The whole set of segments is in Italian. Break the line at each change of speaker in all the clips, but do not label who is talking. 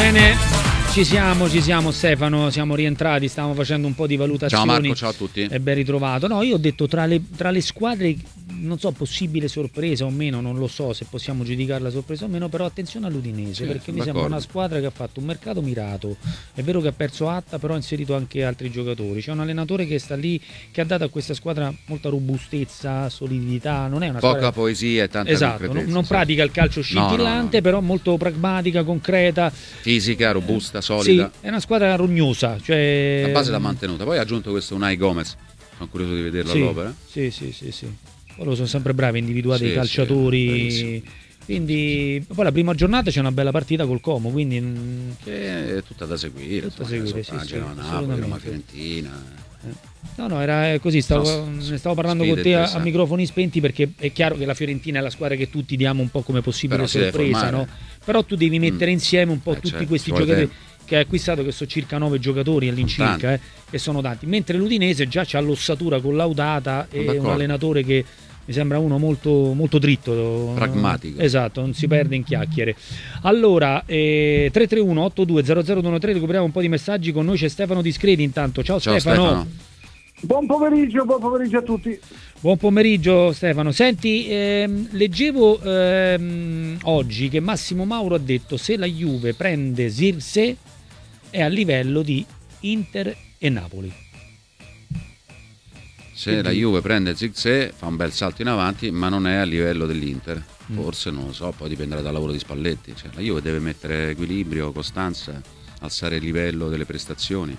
Bene, ci siamo Stefano, siamo rientrati, stavamo facendo un po' di valutazioni.
Ciao Marco, ciao a tutti.
E ben ritrovato. No, io ho detto tra le squadre, non so, possibile sorpresa o meno, non lo so se possiamo giudicarla sorpresa o meno, però attenzione all'Udinese, perché mi sembra una squadra che ha fatto un mercato mirato. È vero che ha perso Atta, però ha inserito anche altri giocatori. C'è un allenatore che sta lì, che ha dato a questa squadra molta robustezza, solidità, non è una
poca
squadra...
poesia e tanta
esatto, non pratica il calcio scintillante,
no.
però molto pragmatica, concreta,
fisica, robusta, solida.
Sì, è una squadra rognosa, cioè...
La base l'ha mantenuta. Poi ha aggiunto questo Unai Gomez, sono curioso di vederlo all'opera.
Sì. Loro sono sempre bravi a individuare i calciatori.
Sì,
quindi poi la prima giornata c'è una bella partita col Como, quindi
che è tutta da seguire. Genova, Napoli, Roma, Fiorentina.
No, era così, ne stavo parlando con te a microfoni spenti, perché è chiaro che la Fiorentina è la squadra che tutti diamo un po' come possibile sorpresa, no? Però tu devi mettere insieme un po' tutti questi giocatori che hai acquistato, che sono circa 9 giocatori all'incirca, che sono tanti, mentre l'Udinese già c'ha l'ossatura collaudata e un allenatore che mi sembra uno molto, molto dritto,
pragmatico.
Esatto, non si perde in chiacchiere. Allora, 331-8200-213, recuperiamo un po' di messaggi. Con noi c'è Stefano Discreti intanto. Ciao Stefano.
Buon pomeriggio a tutti.
Buon pomeriggio Stefano. Senti, leggevo oggi che Massimo Mauro ha detto: se la Juve prende Zirkzee è a livello di Inter e Napoli.
Se la Juve prende Zirkzee fa un bel salto in avanti, ma non è a livello dell'Inter. Forse, non lo so, poi dipenderà dal lavoro di Spalletti. La Juve deve mettere equilibrio, costanza, alzare il livello delle prestazioni.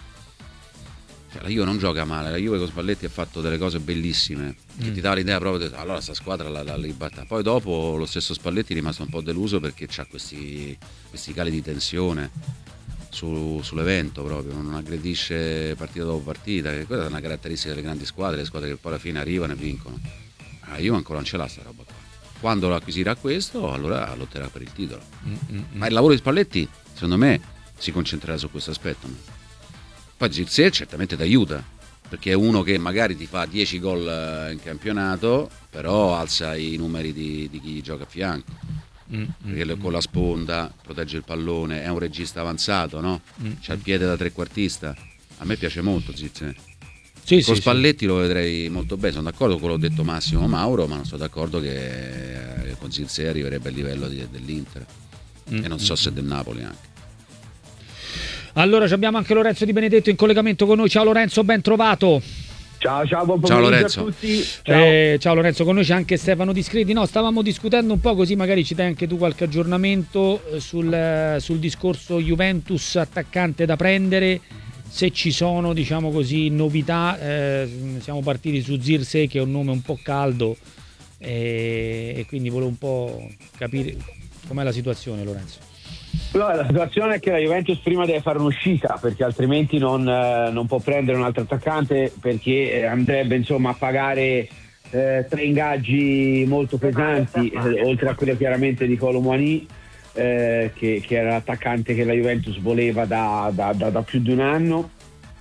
La Juve non gioca male, la Juve con Spalletti ha fatto delle cose bellissime, che ti dà l'idea proprio di allora sta squadra la ribatta. Poi dopo lo stesso Spalletti è rimasto un po' deluso perché c'ha questi cali di tensione sull'evento, proprio non aggredisce partita dopo partita, che questa è una caratteristica delle grandi squadre, le squadre che poi alla fine arrivano e vincono. La Juve ancora non ce l'ha sta roba qua. Quando lo acquisirà questo, allora lotterà per il titolo. Ma il lavoro di Spalletti, secondo me, si concentrerà su questo aspetto. Poi Zirkzee certamente ti aiuta, perché è uno che magari ti fa 10 gol in campionato, però alza i numeri di chi gioca a fianco, perché con la sponda protegge il pallone, è un regista avanzato, no? C'ha il piede da trequartista. A me piace molto Zirkzee. Con Spalletti lo vedrei molto bene, sono d'accordo con quello che ho detto Massimo Mauro, ma non sono d'accordo che con Zirkzee arriverebbe al livello dell'Inter e non so se del Napoli anche.
Allora abbiamo anche Lorenzo Di Benedetto in collegamento con noi. Ciao Lorenzo, ben trovato.
Ciao, buon pomeriggio a tutti.
Ciao Lorenzo, con noi c'è anche Stefano Discreti. No, stavamo discutendo un po', così magari ci dai anche tu qualche aggiornamento sul discorso Juventus attaccante da prendere, se ci sono, diciamo così, novità. Siamo partiti su Zirkzee, che è un nome un po' caldo, e quindi volevo un po' capire com'è la situazione, Lorenzo.
Allora, la situazione è che la Juventus prima deve fare un'uscita, perché altrimenti non può prendere un altro attaccante, perché andrebbe insomma a pagare 3 ingaggi molto pesanti, oltre a quello chiaramente di Kolo Muani, che era l'attaccante che la Juventus voleva da più di un anno.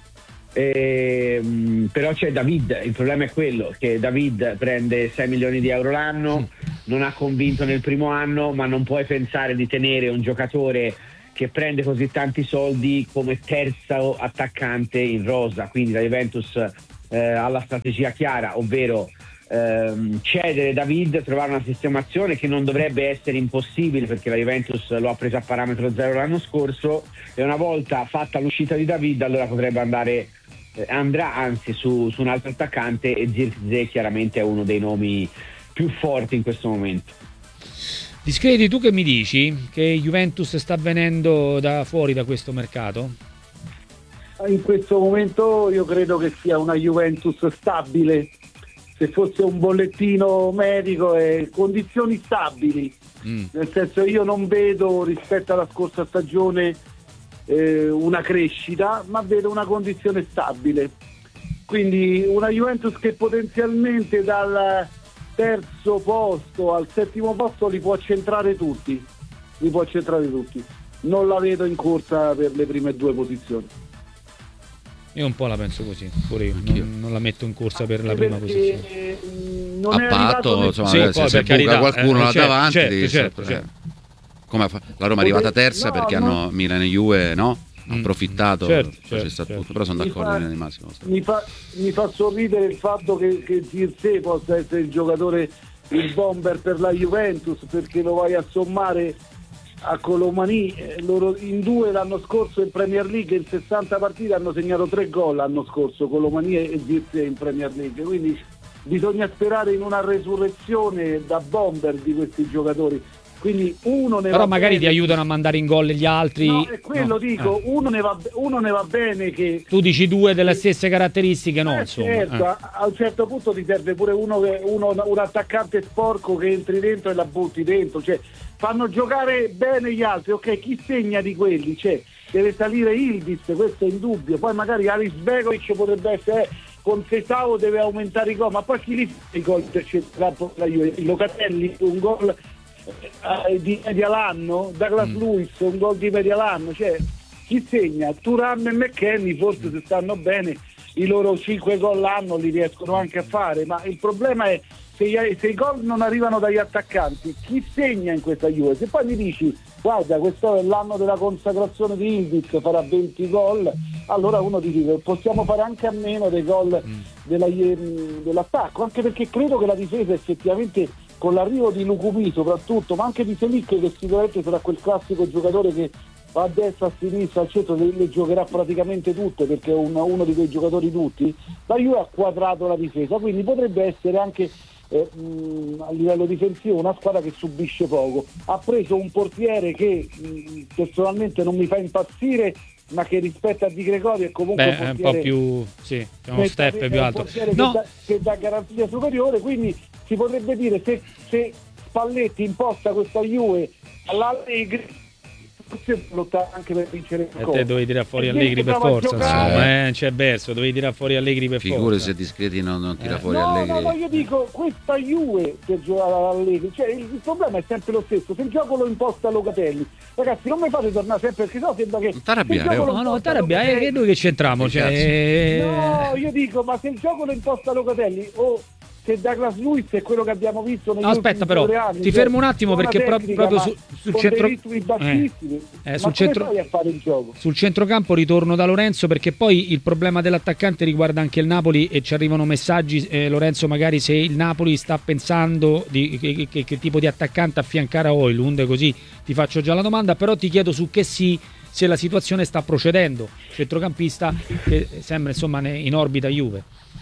Però c'è David, il problema è quello che David prende 6 milioni di euro l'anno, non ha convinto nel primo anno, ma non puoi pensare di tenere un giocatore che prende così tanti soldi come terzo attaccante in rosa. Quindi la Juventus ha la strategia chiara, ovvero cedere David, trovare una sistemazione che non dovrebbe essere impossibile, perché la Juventus lo ha preso a parametro zero l'anno scorso, e una volta fatta l'uscita di David allora potrebbe andrà anzi su un altro attaccante, e Zirkzee chiaramente è uno dei nomi più forti in questo momento.
Discreti, tu che mi dici? Che Juventus sta venendo da fuori da questo mercato?
In questo momento io credo che sia una Juventus stabile. Se fosse un bollettino medico, condizioni stabili, nel senso, io non vedo rispetto alla scorsa stagione una crescita, ma vedo una condizione stabile, quindi una Juventus che potenzialmente dal terzo posto al settimo posto li può centrare tutti, non la vedo in corsa per le prime 2 posizioni.
Io un po' la penso così, pure io non la metto in corsa per la prima posizione.
Non
a patto, insomma,
sì,
se buca qualcuno là davanti,
certo.
come la Roma è arrivata terza perché hanno Milan e Juve, no? Approfittato,
certo.
tutto, però sono d'accordo in linea di massimo.
Mi fa sorridere il fatto che Zirkzee possa essere il giocatore, il bomber per la Juventus, perché lo vai a sommare a Colomani. Loro in due l'anno scorso in Premier League in 60 partite hanno segnato 3 gol l'anno scorso, Colomani e Zirkzee in Premier League, quindi bisogna sperare in una resurrezione da bomber di questi giocatori. Quindi uno ne
però
va
magari
bene,
ti aiutano a mandare in gol gli altri.
no, è quello dico, uno ne va bene che
Tu dici 2 delle stesse caratteristiche, no? Insomma.
certo, a un certo punto ti serve pure un attaccante sporco che entri dentro e la butti dentro, cioè fanno giocare bene gli altri, ok, chi segna di quelli? Cioè, deve salire Ildiz, questo è indubbio, poi magari Aris Begovic potrebbe essere, con Tesao deve aumentare i gol, ma poi chi li fa i gol per centrare la Juve? Locatelli un gol di media l'anno, Douglas Luiz un gol di media l'anno, cioè chi segna? Thuram e McKennie forse se stanno bene i loro 5 gol l'anno li riescono anche a fare, ma il problema è se i gol non arrivano dagli attaccanti, chi segna in questa Juve? Se poi mi dici guarda questo è l'anno della consacrazione di Ildiz, farà 20 gol, allora uno ti dice possiamo fare anche a meno dei gol dell'attacco, anche perché credo che la difesa effettivamente con l'arrivo di Lukumi soprattutto, ma anche di Selic che sicuramente sarà quel classico giocatore che va a destra, a sinistra, al centro, le giocherà praticamente tutte perché è uno di quei giocatori tutti, la Juve ha quadrato la difesa, quindi potrebbe essere anche a livello difensivo una squadra che subisce poco. Ha preso un portiere che personalmente non mi fa impazzire, ma che rispetto a Di Gregorio è comunque
un po' più è uno step più alto,
che dà garanzia superiore, quindi si potrebbe dire se Spalletti imposta questa Juve all'Allegri forse lottare anche per vincere il
e te dovevi tirare fuori Allegri per forza, insomma, c'è verso, dovevi tirare fuori Allegri per
figure
forza.
se discreti non tira fuori Allegri.
No, io dico questa Juve per giocare all'Allegri, cioè il problema è sempre lo stesso, se il gioco lo imposta Locatelli, ragazzi non mi fate tornare sempre perché no sembra che
t'arrabbiare, è noi che c'entriamo,
no, io dico ma se il gioco lo imposta Locatelli se Douglas Luiz è quello che abbiamo visto negli
aspetta però
anni,
ti fermo un attimo perché proprio sul centro
a fare il gioco.
Sul centrocampo ritorno da Lorenzo perché poi il problema dell'attaccante riguarda anche il Napoli e ci arrivano messaggi, Lorenzo, magari se il Napoli sta pensando di che tipo di attaccante affiancare a Højlund, così ti faccio già la domanda, però ti chiedo su che se la situazione sta procedendo, centrocampista che sembra insomma in orbita Juve.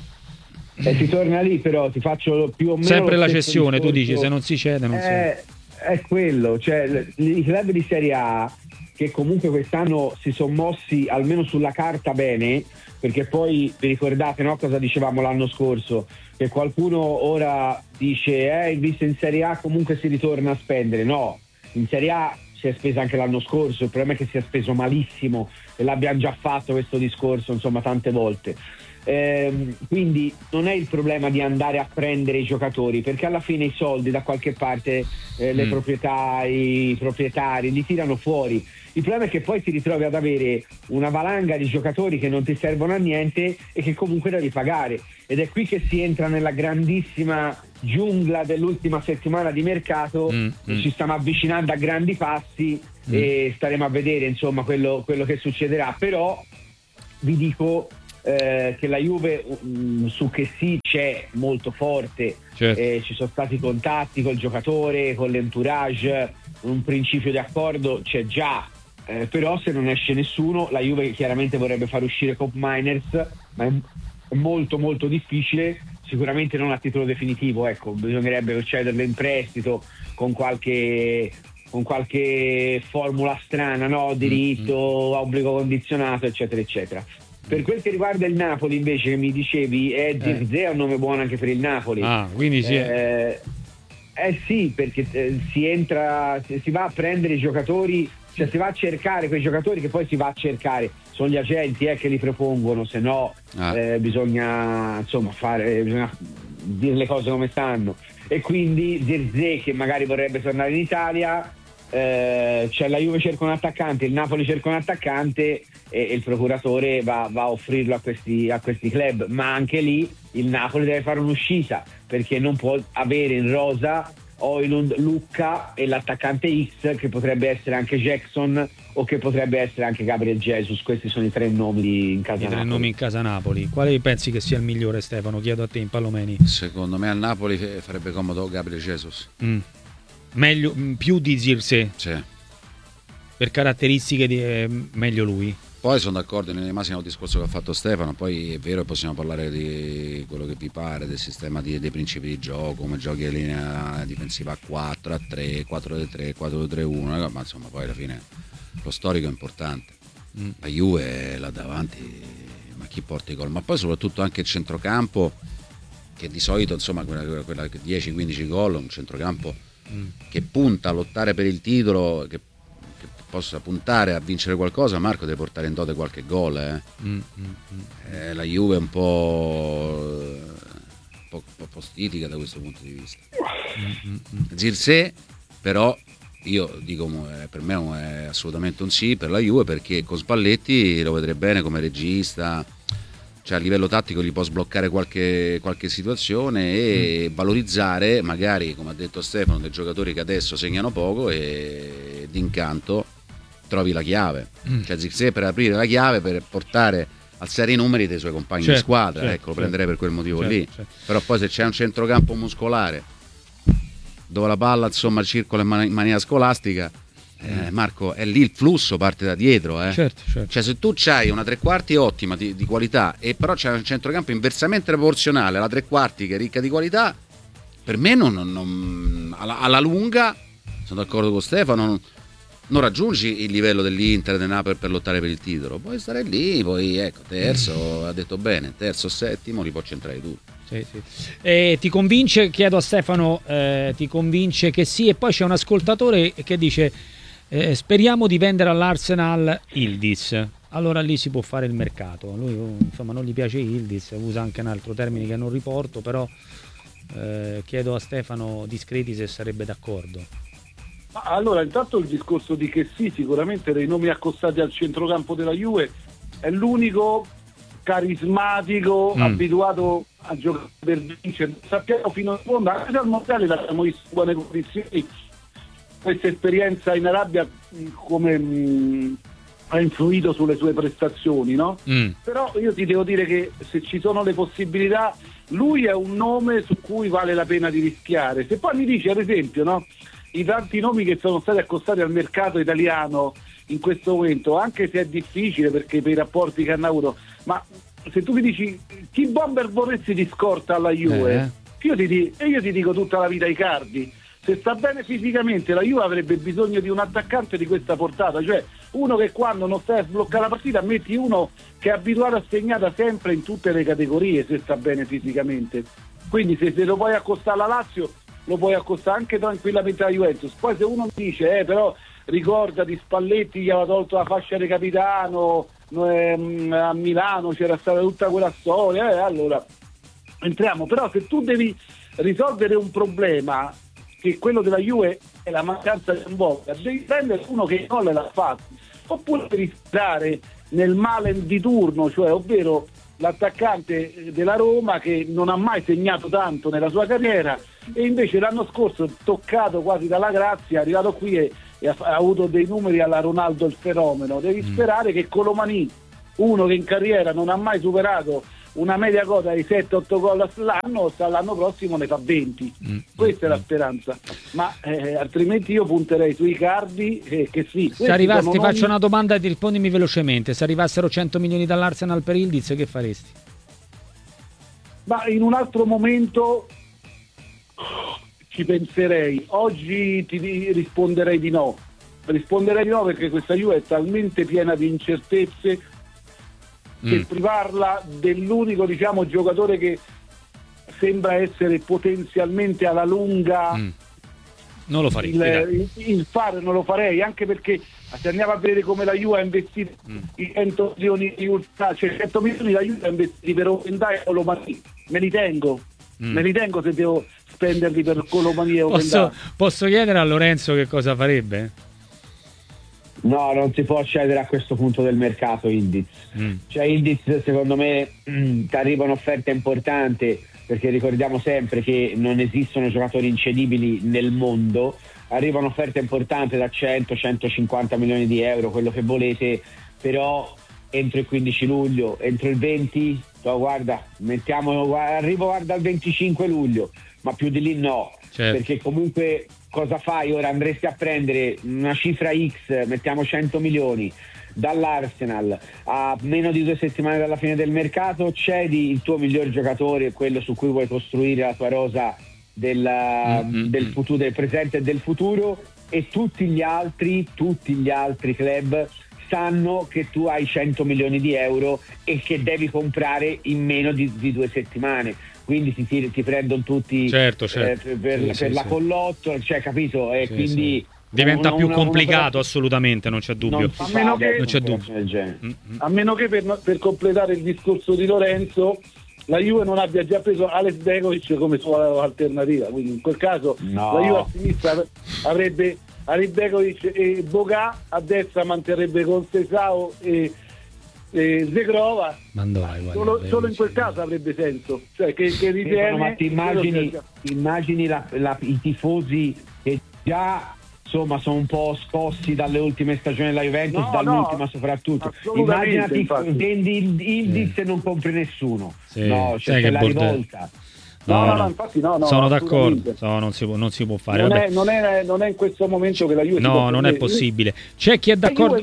Si torna lì, però ti faccio più o meno
sempre la cessione, tu dici se non si cede non
è quello, cioè i club di Serie A che comunque quest'anno si sono mossi almeno sulla carta bene, perché poi vi ricordate, no, cosa dicevamo l'anno scorso, che qualcuno ora dice visto in Serie A comunque si ritorna a spendere. No, in Serie A si è spesa anche l'anno scorso, il problema è che si è speso malissimo e l'abbiamo già fatto questo discorso insomma tante volte. Quindi non è il problema di andare a prendere i giocatori, perché alla fine i soldi da qualche parte le proprietà, i proprietari li tirano fuori. Il problema è che poi ti ritrovi ad avere una valanga di giocatori che non ti servono a niente e che comunque devi pagare, ed è qui che si entra nella grandissima giungla dell'ultima settimana di mercato. Ci stiamo avvicinando a grandi passi e staremo a vedere insomma quello che succederà, però vi dico che la Juve su che sì c'è molto forte, ci sono stati contatti col giocatore, con l'entourage, un principio di accordo c'è già, però se non esce nessuno la Juve chiaramente vorrebbe far uscire Cop Miners, ma è molto molto difficile, sicuramente non a titolo definitivo, ecco, bisognerebbe cederlo in prestito con qualche formula strana, no? Diritto, obbligo condizionato, eccetera eccetera. Per quel che riguarda il Napoli invece, che mi dicevi, Zirkzee è un nome buono anche per il Napoli.
Quindi sì.
Sì, perché si va a prendere i giocatori, cioè si va a cercare quei giocatori che poi si va a cercare, sono gli agenti che li propongono, se no bisogna insomma bisogna dire le cose come stanno, e quindi Zirkzee che magari vorrebbe tornare in Italia, cioè la Juve cerca un attaccante, il Napoli cerca un attaccante e il procuratore va a offrirlo a questi club, ma anche lì il Napoli deve fare un'uscita, perché non può avere in rosa Højlund, Lucca e l'attaccante X, che potrebbe essere anche Jackson o che potrebbe essere anche Gabriel Jesus. Questi sono i 3 nomi in casa Napoli.
3 nomi in casa Napoli. Quale pensi che sia il migliore, Stefano? Chiedo a te in Pallomeni.
Secondo me al Napoli farebbe comodo Gabriel Jesus.
Meglio, più di Zirkzee?
Sì.
Per caratteristiche meglio lui?
Poi sono d'accordo nel massimo discorso che ha fatto Stefano, poi è vero che possiamo parlare di quello che vi pare, del sistema dei principi di gioco, come giochi in linea difensiva a 4, a 3, 4-3, 4-2-3-1, ma insomma poi alla fine lo storico è importante. La Juve là davanti, ma chi porta i gol? Ma poi soprattutto anche il centrocampo, che di solito insomma quella 10-15 gol, un centrocampo che punta a lottare per il titolo, che possa puntare a vincere qualcosa. Marco deve portare in dote qualche gol. La Juve è un po' stitica da questo punto di vista. Zirkzee però io dico per me è assolutamente un sì per la Juve, perché con Spalletti lo vedrei bene come regista, cioè a livello tattico gli può sbloccare qualche situazione e valorizzare magari, come ha detto Stefano, dei giocatori che adesso segnano poco e d'incanto trovi la chiave. Cioè Zirkzee per aprire la chiave, per portare alzare i numeri dei suoi compagni di squadra, ecco, lo prenderei per quel motivo lì. Però poi se c'è un centrocampo muscolare dove la palla insomma circola in maniera scolastica, Marco, è lì il flusso parte da dietro,
Certo.
Cioè se tu c'hai una tre quarti ottima di qualità e però c'è un centrocampo inversamente proporzionale alla tre quarti che è ricca di qualità, per me alla lunga, sono d'accordo con Stefano, non raggiungi il livello dell'Inter del Napoli per lottare per il titolo, puoi stare lì, poi ecco, terzo, ha detto bene, terzo, settimo li può centrare tu.
Sì. Ti convince, chiedo a Stefano, ti convince che sì? E poi c'è un ascoltatore che dice speriamo di vendere all'Arsenal Yildiz, allora lì si può fare il mercato. Lui insomma non gli piace Yildiz, usa anche un altro termine che non riporto, però chiedo a Stefano Discreti se sarebbe d'accordo.
Allora, intanto il discorso di che sì, sicuramente dei nomi accostati al centrocampo della Juve è l'unico carismatico, abituato a giocare per vincere. Sappiamo fino in fondo, anche al mondiale l'abbiamo visto in buone condizioni. Questa esperienza in Arabia come ha influito sulle sue prestazioni, no? Però io ti devo dire che se ci sono le possibilità, lui è un nome su cui vale la pena di rischiare. Se poi mi dici, ad esempio, no, i tanti nomi che sono stati accostati al mercato italiano in questo momento, anche se è difficile perché per i rapporti che hanno avuto, ma se tu mi dici chi bomber vorresti di scorta alla Juve, io ti dico tutta la vita Icardi. Se sta bene fisicamente, la Juve avrebbe bisogno di un attaccante di questa portata, cioè uno che quando non stai a sbloccare la partita metti uno che è abituato a segnare sempre in tutte le categorie, se sta bene fisicamente. Quindi se lo puoi accostare alla Lazio, lo puoi accostare anche tranquillamente alla Juventus. Poi se uno dice però ricordati Spalletti gli aveva tolto la fascia di capitano, a Milano c'era stata tutta quella storia, allora entriamo. Però se tu devi risolvere un problema, che quello della Juve è la mancanza di un bomber, devi prendere uno che non l'ha fatto, oppure devi sperare nel Malen di turno, cioè ovvero l'attaccante della Roma che non ha mai segnato tanto nella sua carriera e invece l'anno scorso toccato quasi dalla grazia, è arrivato qui e ha avuto dei numeri alla Ronaldo il fenomeno. Devi sperare che Colomani, uno che in carriera non ha mai superato una media quota di 7-8 gol l'anno prossimo ne fa 20. Questa è la speranza, ma altrimenti io punterei sui Icardi che sì.
Se arrivasse, ti faccio una domanda e ti rispondimi velocemente: se arrivassero 100 milioni dall'Arsenal per Yildiz, che faresti?
Ma in un altro momento ci penserei. Oggi ti risponderei di no. Risponderei di no perché questa Juve è talmente piena di incertezze che privarla dell'unico, diciamo, giocatore che sembra essere potenzialmente alla lunga
non lo farei.
Il fare non lo farei, anche perché se andiamo a vedere come la Juve ha investito i 100 milioni di cioè 100 milioni la Juve ha investiti per Opendai e Colomani, me li tengo se devo spenderli per Colomani e Opendai.
Posso chiedere a Lorenzo che cosa farebbe?
No, non si può cedere a questo punto del mercato Yildiz. Cioè Yildiz secondo me ti arriva un'offerta importante, perché ricordiamo sempre che non esistono giocatori incedibili nel mondo, arriva un'offerta importante da 100-150 milioni di euro, quello che volete, però entro il 15 luglio, entro il 20, guarda, arrivo al 25 luglio, ma più di lì no, certo. Perché comunque cosa fai ora? Andresti a prendere una cifra X, mettiamo 100 milioni dall'Arsenal a meno di 2 settimane dalla fine del mercato, cedi il tuo miglior giocatore, quello su cui vuoi costruire la tua rosa del futuro, del presente e del futuro, e tutti gli altri club sanno che tu hai 100 milioni di euro e che devi comprare in meno di 2 settimane, quindi ti prendono tutti
certo.
per la collotto, cioè, capito? E quindi
diventa più complicato, assolutamente, non c'è dubbio.
A meno che per completare il discorso di Lorenzo, la Juve non abbia già preso Alex Begovic come sua alternativa, quindi in quel caso la Juve a sinistra avrebbe Alex Begovic e Boga, a destra manterrebbe con Sesao e Zegrova. Solo in quel caso avrebbe senso, cioè che ritiene,
ma ti immagini i tifosi che già insomma sono un po' scossi dalle ultime stagioni della Juventus, dall'ultima soprattutto. Immaginati, vendi Ildiz e non compri nessuno, c'è la rivolta.
No, infatti no.
Sono d'accordo, non si può fare.
Non è in questo momento che la Juve
non è possibile. C'è chi è d'accordo.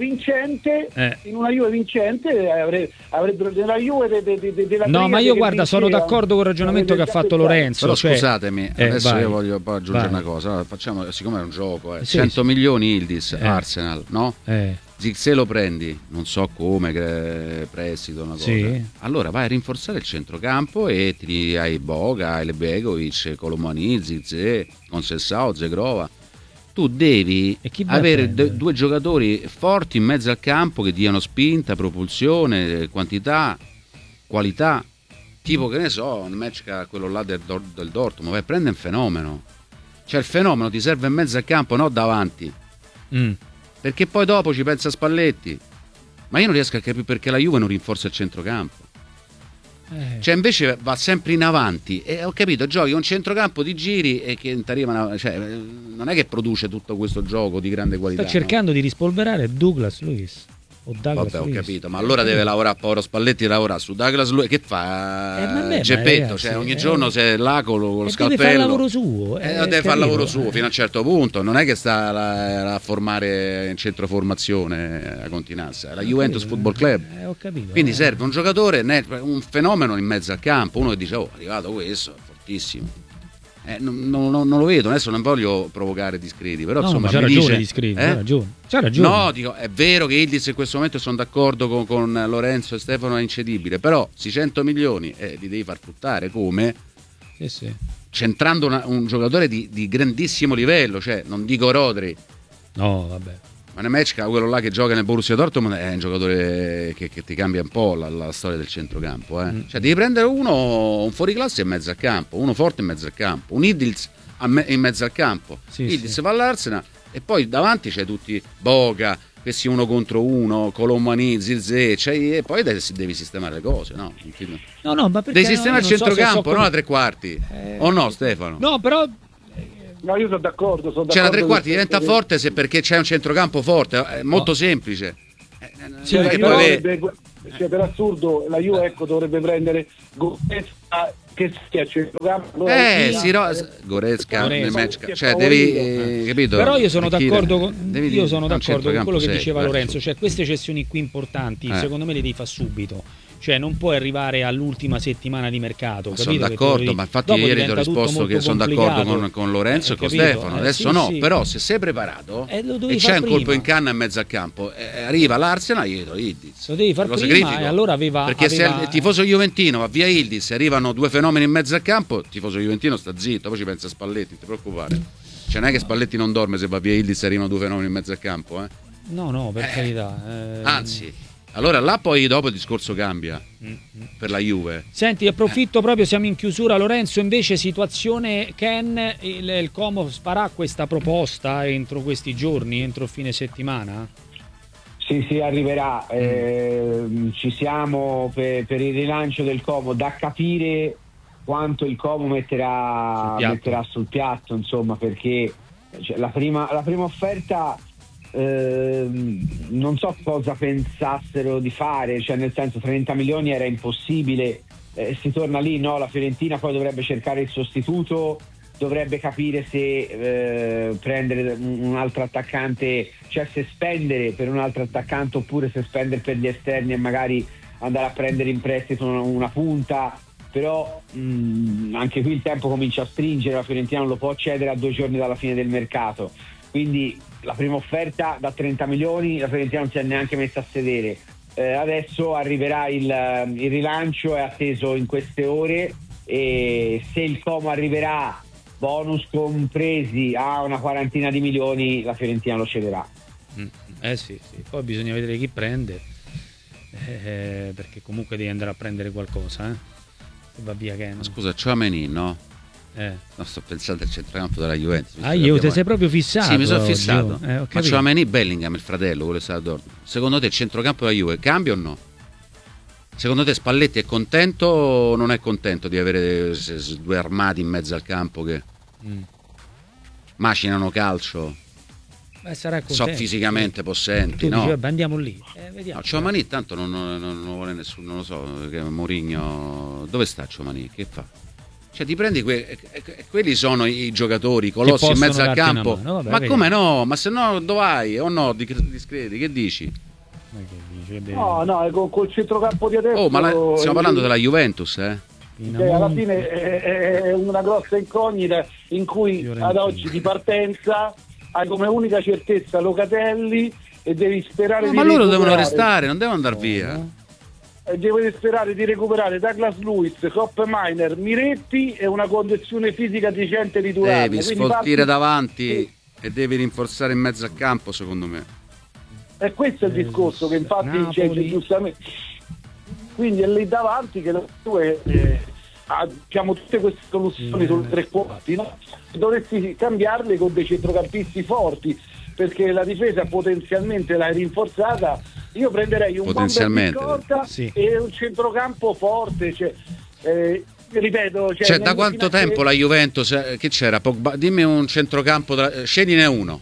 In una Juve vincente avrebbe la Juve della
no, ma io guarda, sono d'accordo con il ragionamento che ha fatto Lorenzo.
Però scusatemi, adesso io voglio poi aggiungere una cosa. Allora, facciamo, siccome è un gioco, 100 milioni Ildiz, Arsenal, no? Se lo prendi, non so come, prestito, una cosa. Sì. Allora vai a rinforzare il centrocampo e hai Boga, hai Begovic, Colomani, Zizé, Conceição, Zegrova. Tu devi avere 2 giocatori forti in mezzo al campo che diano spinta, propulsione, quantità, qualità. Tipo, che ne so, un match quello là del Dortmund, vai a prendere un fenomeno. Cioè il fenomeno ti serve in mezzo al campo, no davanti. Perché poi dopo ci pensa Spalletti, ma io non riesco a capire perché la Juve non rinforza il centrocampo. Cioè invece va sempre in avanti e ho capito, giochi un centrocampo di giri e che cioè, non è che produce tutto questo gioco di grande qualità.
Sta cercando di rispolverare Douglas Luiz.
Vabbè, ho capito, ma allora deve lavorare, povero Spalletti lavora su Douglas Luiz, che fa Geppetto, cioè ogni giorno c'è là con lo scalpello, deve fare il lavoro suo, deve fare il lavoro suo fino a un certo punto, non è che sta a formare in centro formazione a Continassa, è la Juventus Football Club,
ho capito,
quindi serve un giocatore, un fenomeno in mezzo al campo, uno che dice è arrivato questo, è fortissimo. Non lo vedo, adesso non voglio provocare discreti, però insomma
c'ha ragione discreti, c'ha ragione.
No, dico, è vero che Ildiz in questo momento sono d'accordo con Lorenzo e Stefano, è incedibile, però si 100 milioni li devi far fruttare come?
Sì.
Centrando un giocatore di grandissimo livello, cioè non dico Rodri.
No, vabbè.
Ma Nemečka, quello là che gioca nel Borussia Dortmund, è un giocatore che ti cambia un po' la storia del centrocampo. Cioè devi prendere un fuoriclasse in mezzo al campo, uno forte in mezzo al campo, un Ildiz in mezzo al campo. Ildiz va all'Arsenal e poi davanti c'è tutti Boga, questi 1 contro 1, Colomani, Zizé, e poi devi sistemare le cose, no?
No, ma perché
devi sistemare il centrocampo, non a 3/4. O no, Stefano?
No, però
no, io sono d'accordo.
C'è la 3/4 diventa forte perché c'è un centrocampo forte, è molto semplice.
Per assurdo la Juve dovrebbe prendere Goretzka che sia centrocampo.
Goretzka, cioè devi capito?
Però io sono d'accordo con quello che diceva Lorenzo, cioè queste cessioni qui importanti secondo me le devi fare subito. Cioè non puoi arrivare all'ultima settimana di mercato.
Sono d'accordo, ma infatti ieri ti ho risposto che sono d'accordo con Lorenzo e con Stefano. Adesso però se sei preparato e c'è un colpo in canna in mezzo al campo, arriva l'Arsenal, io do Ildiz.
Lo devi far prima e allora
perché se il tifoso juventino va via Ildiz e arrivano 2 fenomeni in mezzo al campo, il tifoso juventino sta zitto, poi ci pensa Spalletti, non ti preoccupare. Cioè non è che Spalletti non dorme se va via Ildiz e arrivano 2 fenomeni in mezzo al campo.
No, per carità.
Anzi, allora là poi dopo il discorso cambia per la Juve.
Senti, approfitto proprio, siamo in chiusura. Lorenzo, invece situazione Ken, il Como farà questa proposta entro questi giorni, entro fine settimana?
Sì, arriverà. Ci siamo per il rilancio del Como, da capire quanto il Como metterà sul piatto, insomma, perché la prima offerta non so cosa pensassero di fare, cioè nel senso 30 milioni era impossibile, si torna lì, no? La Fiorentina poi dovrebbe cercare il sostituto, dovrebbe capire se prendere un altro attaccante, cioè se spendere per un altro attaccante oppure se spendere per gli esterni e magari andare a prendere in prestito una punta, però anche qui il tempo comincia a stringere, la Fiorentina non lo può cedere a 2 giorni dalla fine del mercato, quindi la prima offerta da 30 milioni la Fiorentina non si è neanche messa a sedere, adesso arriverà il rilancio, è atteso in queste ore, e se il Como arriverà, bonus compresi, a una quarantina di milioni, la Fiorentina lo cederà.
Sì, poi bisogna vedere chi prende, perché comunque devi andare a prendere qualcosa, se va via che
ma scusa, Tchouaméni, no? No, sto pensando al centrocampo della Juventus.
Io ti sei proprio fissato.
Sì, mi sono fissato. Ma Tchouaméni, Bellingham, il fratello, quello che sta a Dortmund. Secondo te il centrocampo della Juve cambia o no? Secondo te Spalletti è contento o non è contento di avere 2 armati in mezzo al campo che macinano calcio?
Sarà
so fisicamente possenti,
no?
Dici,
andiamo lì, vediamo.
No, Tchouaméni tanto non vuole nessuno, non lo so, che Mourinho. Dove sta Tchouaméni? Che fa? Cioè ti prendi quelli sono i giocatori, i colossi in mezzo al campo. Vabbè, ma come no? Ma se no dove vai? O no, discreti, che dici?
No, col centrocampo di adesso.
Ma stiamo parlando della Juventus,
alla fine è una grossa incognita in cui ad oggi di partenza hai come unica certezza Locatelli e devi sperare di
ma loro devono restare, non devono andare via.
Devi sperare di recuperare Douglas Luiz, Kopp Miner, Miretti e una condizione fisica decente di Durante.
Devi sfoltire davanti e devi rinforzare in mezzo al campo, secondo me.
E questo è il discorso che infatti c'è giustamente. Quindi è lì davanti che le due abbiamo tutte queste soluzioni sulle 3 quarti, no? Dovresti cambiarle con dei centrocampisti forti, perché la difesa potenzialmente l'hai rinforzata. Io prenderei un Bamberg e un centrocampo forte, ripeto,
cioè da quanto tempo la Juventus, che c'era? Pogba, dimmi un centrocampo, scegliene uno.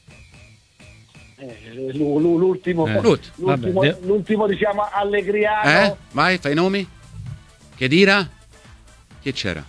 L'ultimo diciamo Allegriano.
Vai, fai i nomi. Chedira? Chi c'era?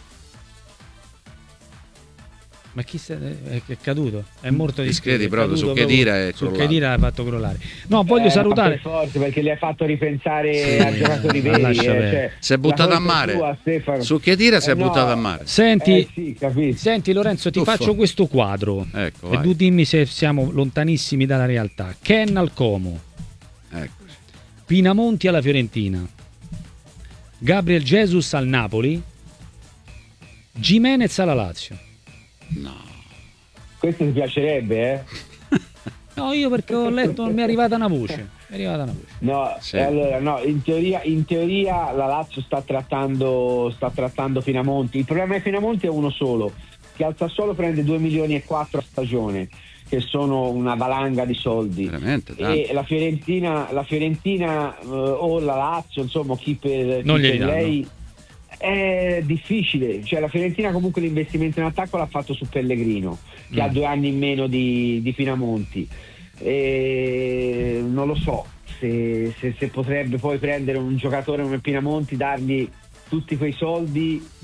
Ma chi è caduto? È morto di
discreti proprio su Chedira e
su Chedira ha fatto crollare. No, voglio salutare
forte perché li hai fatto ripensare a giocatori veri.
Si è buttato a mare. Su Chedira si è buttato a mare.
Senti Lorenzo, ti faccio questo quadro.
Ecco,
e tu dimmi se siamo lontanissimi dalla realtà. Ken al Como.
Ecco.
Pinamonti alla Fiorentina. Gabriel Jesus al Napoli. Gimenez alla Lazio.
No. Questo ti piacerebbe,
No, io perché ho letto, mi è arrivata una voce.
No, sì. Allora no, in teoria la Lazio sta trattando Pinamonti. Il problema di Pinamonti è uno solo, che al Sassuolo prende 2,4 milioni a stagione, che sono una valanga di soldi.
Veramente,
e la Fiorentina o la Lazio, insomma, chi per lei è difficile, cioè la Fiorentina comunque l'investimento in attacco l'ha fatto su Pellegrino, che ha 2 anni in meno di Pinamonti, e non lo so se potrebbe poi prendere un giocatore come Pinamonti, dargli tutti quei soldi